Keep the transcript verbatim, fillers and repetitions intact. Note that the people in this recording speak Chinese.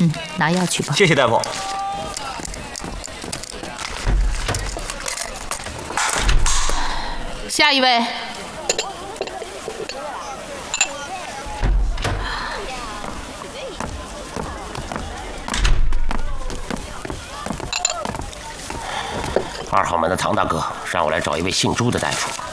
嗯，拿药去吧。 谢谢大夫。 下一位。 二号门的唐大哥让我来找一位姓朱的大夫。